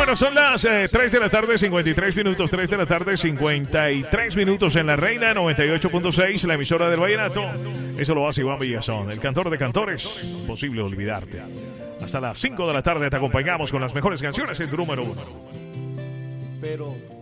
Bueno, son las 3 de la tarde, 53 minutos, 3 de la tarde, 53 minutos en la Reina 98.6, la emisora del Vallenato. Eso lo hace Iván Villazón, el cantor de cantores, imposible olvidarte. Hasta las 5 de la tarde te acompañamos con las mejores canciones en tu número 1. Pero